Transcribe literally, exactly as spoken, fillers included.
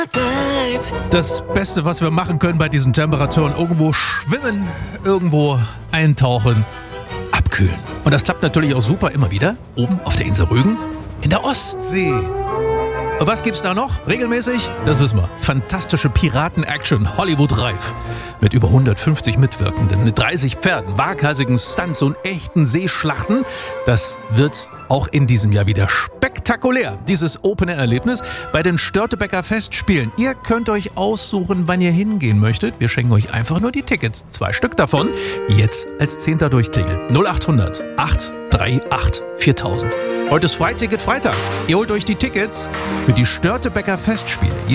Das Beste, was wir machen können bei diesen Temperaturen, irgendwo schwimmen, irgendwo eintauchen, abkühlen. Und das klappt natürlich auch super immer wieder oben auf der Insel Rügen in der Ostsee. Und was gibt's da noch? Regelmäßig? Das wissen wir. Fantastische Piraten-Action, Hollywood-reif. Mit über hundertfünfzig Mitwirkenden, mit dreißig Pferden, waghalsigen Stunts und echten Seeschlachten. Das wird auch in diesem Jahr wieder spektakulär. Dieses Open-Air-Erlebnis bei den Störtebeker Festspielen. Ihr könnt euch aussuchen, wann ihr hingehen möchtet. Wir schenken euch einfach nur die Tickets. Zwei Stück davon. Jetzt als Zehnter durchklingeln. null acht hundert acht drei acht viertausend. Heute ist Freiticket Freitag. Ihr holt euch die Tickets für die Störtebeker Festspiele.